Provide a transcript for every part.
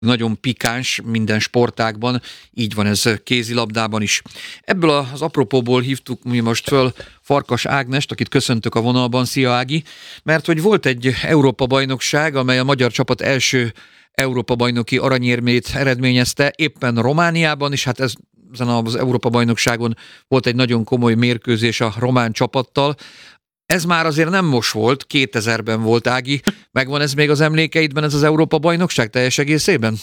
nagyon pikáns minden sportágban, így van ez kézilabdában is. Ebből az apropóból hívtuk mi most föl Farkas Ágnest, akit köszöntök a vonalban. Szia Ági! Mert hogy volt egy Európa-bajnokság, amely a magyar csapat első Európa-bajnoki aranyérmét eredményezte, éppen Romániában, és hát ezen az Európa-bajnokságon volt egy nagyon komoly mérkőzés a román csapattal. Ez már azért nem most volt, 2000-ben volt, Ági. Megvan ez még az emlékeidben, ez az Európa-bajnokság teljes egészében?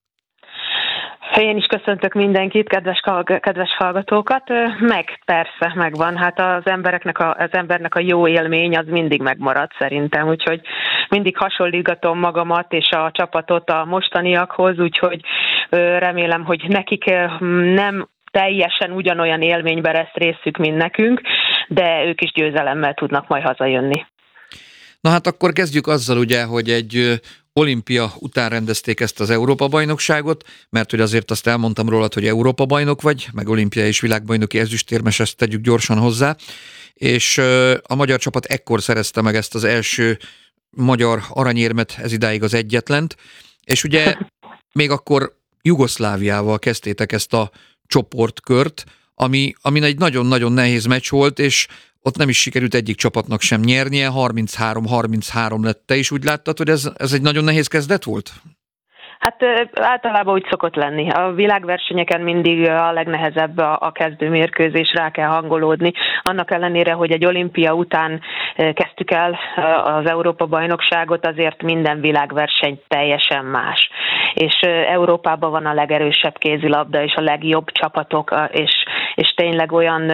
Én is köszöntök mindenkit, kedves hallgatókat. Persze, megvan. Hát az embernek a jó élmény az mindig megmarad szerintem, úgyhogy mindig hasonlítgatom magamat és a csapatot a mostaniakhoz, úgyhogy remélem, hogy nekik nem teljesen ugyanolyan élményben lesz részük, mint nekünk, de ők is győzelemmel tudnak majd hazajönni. Na hát akkor kezdjük azzal ugye, hogy egy olimpia után rendezték ezt az Európa-bajnokságot, mert hogy azért azt elmondtam rólad, hogy Európa-bajnok vagy, meg olimpia és világbajnoki ezüstérmes, ezt tegyük gyorsan hozzá, és a magyar csapat ekkor szerezte meg ezt az első magyar aranyérmet, ez idáig az egyetlent, és ugye még akkor Jugoszláviával kezdtétek ezt a csoportkört, ami egy nagyon-nagyon nehéz meccs volt, és ott nem is sikerült egyik csapatnak sem nyernie, 33-33 lett. Te is úgy láttad, hogy ez egy nagyon nehéz kezdet volt? Hát általában úgy szokott lenni. A világversenyeken mindig a legnehezebb a kezdőmérkőzés, rá kell hangolódni. Annak ellenére, hogy egy olimpia után kezdtük el az Európa-bajnokságot, azért minden világverseny teljesen más. És Európában van a legerősebb kézilabda, és a legjobb csapatok, és tényleg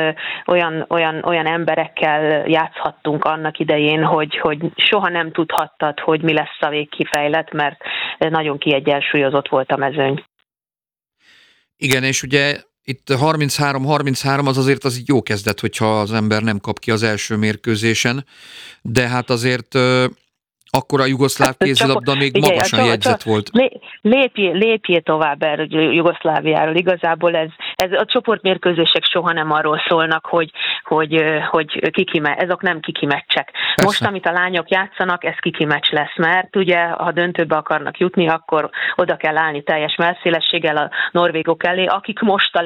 olyan emberekkel játszhattunk annak idején, hogy soha nem tudhattad, hogy mi lesz a végkifejlet, mert nagyon kiegyensúlyozott volt a mezőny. Igen, és ugye itt 33-33 az azért az így jó kezdet, hogyha az ember nem kap ki az első mérkőzésen, de hát azért akkor a jugoszláv kézilabda még magasan jegyzett volt. Lépjél tovább erről Jugoszláviáról. Igazából ez a csoportmérkőzések soha nem arról szólnak, hogy ezek nem kiki meccsek. Persze. Most, amit a lányok játszanak, ez kiki meccs lesz, mert ugye, ha döntőbe akarnak jutni, akkor oda kell állni teljes mellszélességgel a norvégok elé, akik most a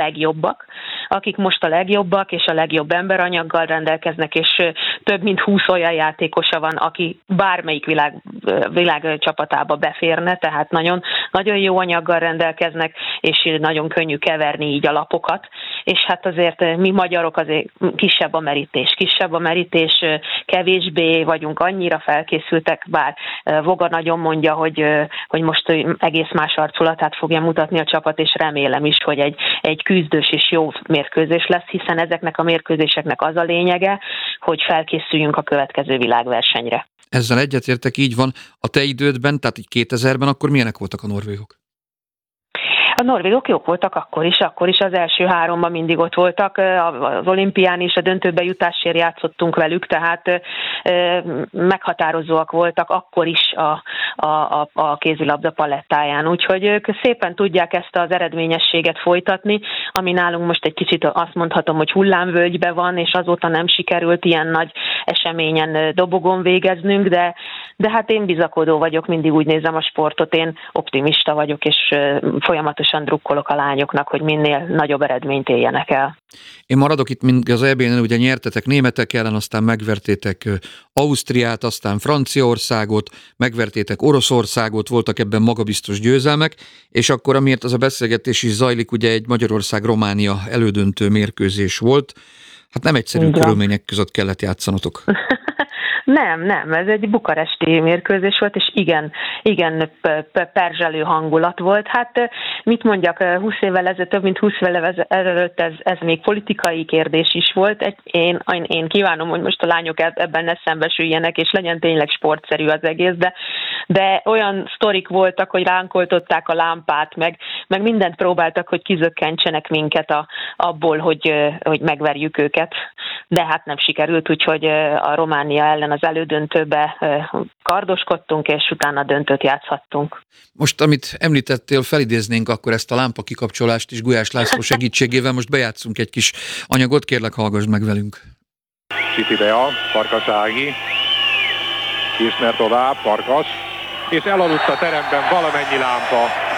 legjobbak, és a legjobb emberanyaggal rendelkeznek, és több mint 20 olyan játékosa van, aki bármelyik világ csapatába beférne, tehát nagyon, nagyon jó anyaggal rendelkeznek, és nagyon könnyű keverni így a lapokat, és hát azért mi magyarok azért kisebb a merítés, kevésbé vagyunk annyira felkészültek, bár Voga nagyon mondja, hogy most egész más arculatát fogja mutatni a csapat, és remélem is, hogy egy küzdős és jó mérkőzés lesz, hiszen ezeknek a mérkőzéseknek az a lényege, hogy felkészüljünk a következő világversenyre. Ezzel egyetértek, így van. A te idődben, tehát így 2000-ben, akkor milyenek voltak a norvégok? A norvégok jók voltak akkor is az első háromban mindig ott voltak, az olimpián is a döntőbe jutásért játszottunk velük, tehát meghatározóak voltak akkor is a kézilabda palettáján, úgyhogy ők szépen tudják ezt az eredményességet folytatni, ami nálunk most egy kicsit azt mondhatom, hogy hullámvölgybe van, és azóta nem sikerült ilyen nagy eseményen dobogon végeznünk, de hát én bizakodó vagyok, mindig úgy nézem a sportot, én optimista vagyok, és folyamatosan drukkolok a lányoknak, hogy minél nagyobb eredményt éljenek el. Én maradok itt, mint az EB-nél, ugye nyertetek németek ellen, aztán megvertétek Ausztriát, aztán Franciaországot, megvertétek Oroszországot, voltak ebben magabiztos győzelmek, és akkor amiért az a beszélgetés is zajlik, ugye egy Magyarország-Románia elődöntő mérkőzés volt. Hát nem egyszerű körülmények között kellett játszanotok. Nem, ez egy bukaresti mérkőzés volt, és igen perzselő hangulat volt. Hát mit mondjak, több mint 20 évvel ezelőtt ez még politikai kérdés is volt. Én kívánom, hogy most a lányok ebben ne szembesüljenek, és legyen tényleg sportszerű az egész, de olyan sztorik voltak, hogy ránk oltották a lámpát, meg mindent próbáltak, hogy kizökkentsenek minket abból, hogy megverjük őket. De hát nem sikerült, úgyhogy a Románia ellen az elődöntőbe kardoskodtunk, és utána döntőt játszhattunk. Most, amit említettél, felidéznénk akkor ezt a lámpa kikapcsolást is Gulyás László segítségével. Most bejátszunk egy kis anyagot, kérlek, hallgass meg velünk. Sitidea, Farkas Ági, Kirchner tovább, Farkas, és elaludt a teremben valamennyi lámpa.